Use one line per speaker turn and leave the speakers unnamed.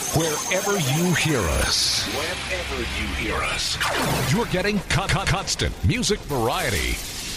Wherever you hear us, you're getting constant music variety.